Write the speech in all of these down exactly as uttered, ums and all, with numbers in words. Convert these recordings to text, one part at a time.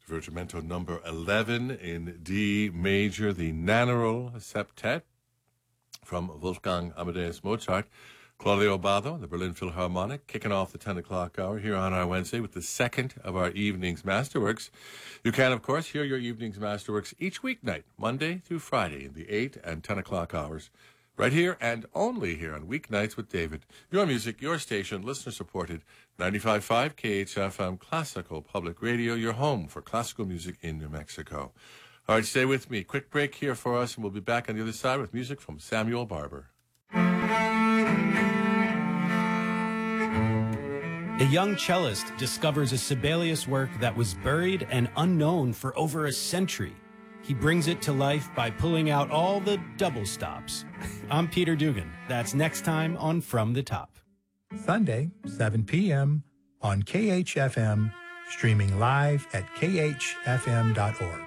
Divertimento number eleven in D major, the Nannerl Septet from Wolfgang Amadeus Mozart. Claudio Abbado, the Berlin Philharmonic, kicking off the ten o'clock hour here on our Wednesday with the second of our evening's Masterworks. You can, of course, hear your evening's Masterworks each weeknight, Monday through Friday, in the eight and ten o'clock hours, right here and only here on Weeknights with David. Your music, your station, listener-supported, ninety-five point five K H F M Classical Public Radio, your home for classical music in New Mexico. All right, stay with me. Quick break here for us, and we'll be back on the other side with music from Samuel Barber. A young cellist discovers a Sibelius work that was buried and unknown for over a century. He brings it to life by pulling out all the double stops. I'm Peter Dugan. That's next time on From the Top. Sunday, seven p.m. on K H F M, streaming live at k h f m dot org.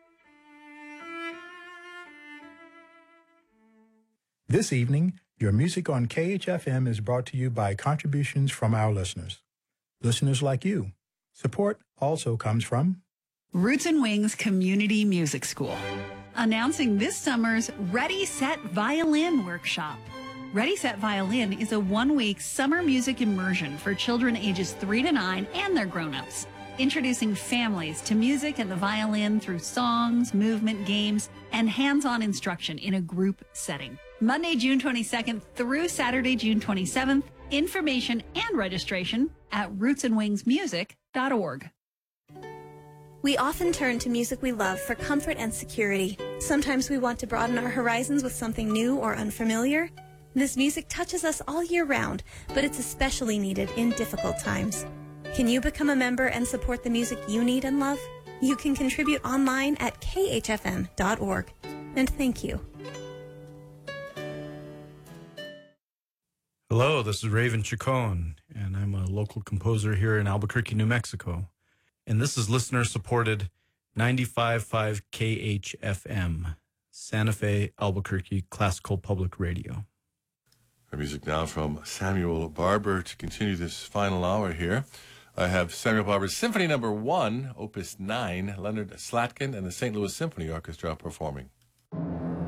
This evening, your music on K H F M is brought to you by contributions from our listeners. Listeners like you. Support also comes from Roots and Wings Community Music School, announcing this summer's Ready Set Violin Workshop. Ready Set Violin is a one-week summer music immersion for children ages three to nine and their grown-ups, introducing families to music and the violin through songs, movement, games, and hands-on instruction in a group setting. Monday, June twenty-second through Saturday, June twenty-seventh. Information and registration at roots and wings music dot org. We often turn to music we love for comfort and security. Sometimes we want to broaden our horizons with something new or unfamiliar. This music touches us all year round, but it's especially needed in difficult times. Can you become a member and support the music you need and love? You can contribute online at k h f m dot org. And thank you. Hello, this is Raven Chacon, and I'm a local composer here in Albuquerque, New Mexico. And this is listener-supported ninety-five point five K H F M, Santa Fe, Albuquerque Classical Public Radio. Our music now from Samuel Barber to continue this final hour here. I have Samuel Barber's Symphony Number One, Opus Nine, Leonard Slatkin and the Saint Louis Symphony Orchestra performing.